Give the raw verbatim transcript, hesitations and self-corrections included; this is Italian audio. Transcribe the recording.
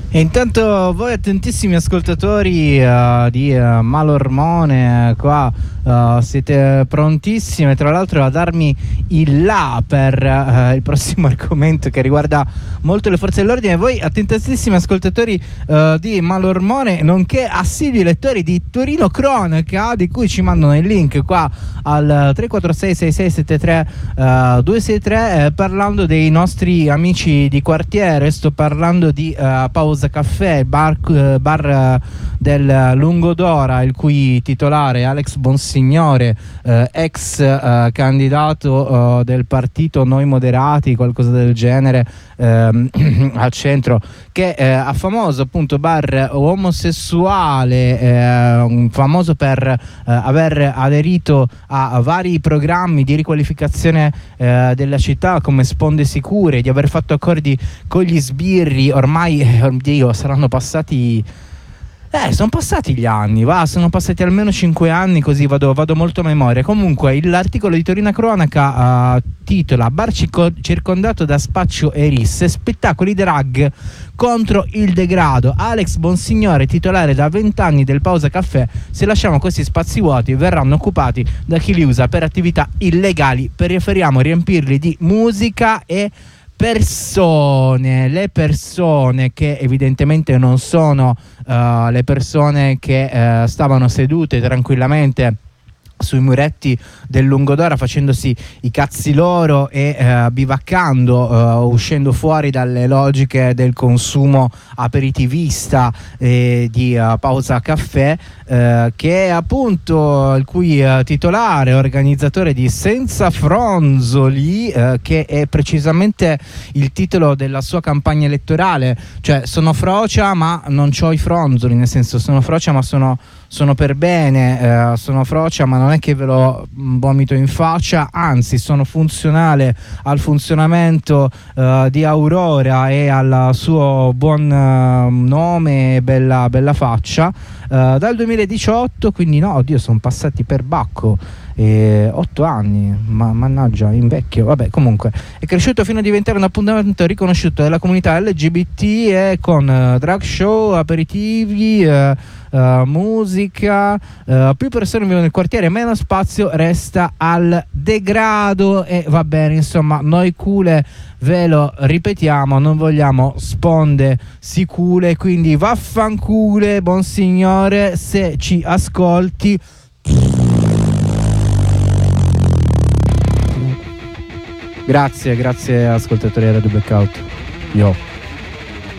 E intanto voi attentissimi ascoltatori uh, di uh, Malormone, qua uh, siete prontissimi tra l'altro a darmi il là per uh, il prossimo argomento che riguarda molto le forze dell'ordine. Voi attentissimi ascoltatori uh, di Malormone, nonché assidui lettori di Torino Cronaca, di cui ci mandano il link qua al tre quattro sei sei sei sette tre due sei tre, eh, parlando dei nostri amici di quartiere. Sto parlando di uh, Pausa Caffè, bar, bar del Lungodora, il cui titolare Alex Bonsignore, eh, ex eh, candidato eh, del partito Noi Moderati, qualcosa del genere, eh, al centro, che è eh, famoso appunto bar omosessuale, eh, famoso per eh, aver aderito a vari programmi di riqualificazione eh, della città come sponde sicure, di aver fatto accordi con gli sbirri. Ormai eh, Dio, saranno passati eh sono passati gli anni, va, sono passati almeno cinque anni, così vado, vado molto a memoria. Comunque l'articolo di Torino Cronaca uh, titola: bar circo- circondato da spaccio e risse, spettacoli drag contro il degrado. Alex Bonsignore, titolare da vent'anni del Pausa Caffè: se lasciamo questi spazi vuoti verranno occupati da chi li usa per attività illegali, preferiamo riempirli di musica e persone. Le persone che evidentemente non sono uh, le persone che uh, stavano sedute tranquillamente sui muretti del Lungodora facendosi i cazzi loro e uh, bivaccando, uh, uscendo fuori dalle logiche del consumo aperitivista e di uh, Pausa Caffè, uh, che è appunto il cui uh, titolare, organizzatore di Senza Fronzoli, uh, che è precisamente il titolo della sua campagna elettorale, cioè sono frocia ma non c'ho i fronzoli, nel senso sono frocia ma sono sono per bene, eh, sono frocia ma non è che ve lo vomito in faccia, anzi sono funzionale al funzionamento eh, di Aurora e al suo buon eh, nome e bella, bella faccia eh, dal duemiladiciotto, quindi no, oddio, sono passati per bacco eh, otto anni, ma mannaggia, invecchio. Vabbè, comunque è cresciuto fino a diventare un appuntamento riconosciuto della comunità L G B T e con eh, drag show, aperitivi, eh, Uh, musica, uh, più persone vivono nel quartiere, meno spazio resta al degrado. E va bene, insomma, noi cule ve lo ripetiamo, non vogliamo sponde sicule, quindi vaffancule, buon signore, se ci ascolti. Grazie, grazie ascoltatori di Radio Blackout. Yo.